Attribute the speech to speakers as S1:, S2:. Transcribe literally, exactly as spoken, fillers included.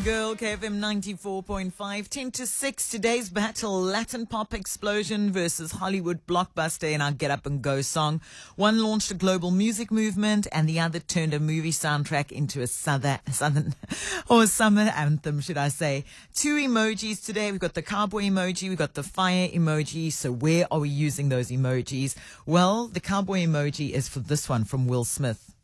S1: Girl, K F M ninety-four point five, ten to six. Today's battle, Latin pop explosion versus Hollywood blockbuster in our Get Up and Go song. One launched a global music movement and the other turned a movie soundtrack into a southern, southern or summer anthem, should I say. Two emojis today. We've got the cowboy emoji, we've got the fire emoji. So where are we using those emojis? Well, the cowboy emoji is for this one from Will Smith.